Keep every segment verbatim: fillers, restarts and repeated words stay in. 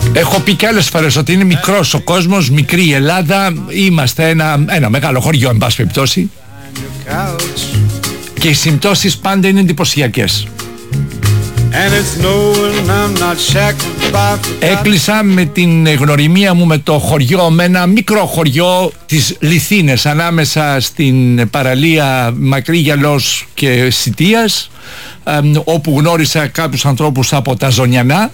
Έχω πει και άλλες φορές ότι είναι μικρός ο κόσμος, μικρή η Ελλάδα. Είμαστε ένα, ένα μεγάλο χωριό, εν πάση περιπτώσει. Και οι συμπτώσεις πάντα είναι εντυπωσιακές. Έκλεισα με την γνωριμία μου με το χωριό, με ένα μικρό χωριό της Λιθίνες, ανάμεσα στην παραλία Μακρύγιαλος και Σιτίας, όπου γνώρισα κάποιους ανθρώπους από τα Ζωνιανά,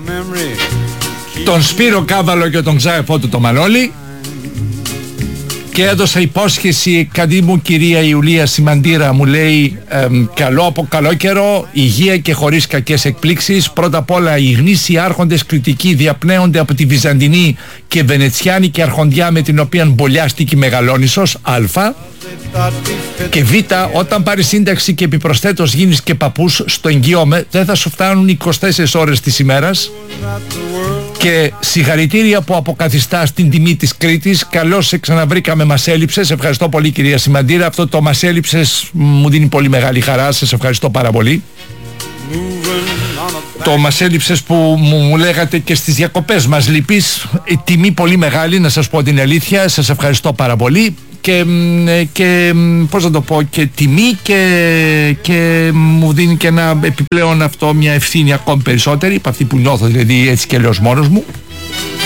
τον Σπύρο Κάβαλο και τον ξάδερφό του το Μανώλη, και έδωσα υπόσχεση κάτι μου κυρία Ιουλία Σιμαντήρα, μου λέει εμ, καλό από καλό καιρό, υγεία και χωρίς κακές εκπλήξεις. Πρώτα απ' όλα οι γνήσιοι άρχοντες κριτικοί διαπνέονται από τη Βυζαντινή και Βενετσιάνικη αρχοντιά με την οποία μπολιάστηκε η Μεγαλόνισσος, α. Και β, όταν πάρεις σύνταξη και επιπροσθέτως γίνεις και παππούς, στο εγγυώμαι, δεν θα σου φτάνουν είκοσι τέσσερις ώρες της ημέρας. Και συγχαρητήρια που αποκαθιστάς την τιμή της Κρήτης. Καλώς σε ξαναβρήκαμε, μας έλειψες. Ευχαριστώ πολύ κυρία Σιμαντήρα. Αυτό το μας έλειψες μου δίνει πολύ μεγάλη χαρά. Σας ευχαριστώ πάρα πολύ. Το μας έλειψες που μου, μου λέγατε και στις διακοπές μας λείπεις. Η τιμή πολύ μεγάλη, να σας πω την αλήθεια. Σας ευχαριστώ πάρα πολύ. Και, και πώς να το πω, και τιμή και, και μου δίνει και ένα επιπλέον αυτό, μια ευθύνη ακόμη περισσότερη από αυτή που νιώθω, δηλαδή έτσι και λέω μόνος μου.